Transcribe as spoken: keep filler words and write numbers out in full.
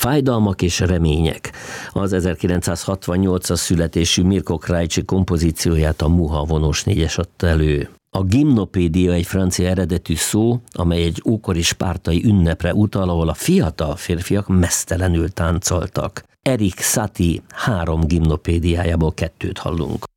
Fájdalmak és remények. Az ezerkilencszázhatvannyolcas születésű Mirko Krajcsi kompozícióját a Muha vonós négyes adta elő. A gimnopédia egy francia eredetű szó, amely egy ókori spártai ünnepre utal, ahol a fiatal férfiak meztelenül táncoltak. Erik Satie három gimnopédiájából kettőt hallunk.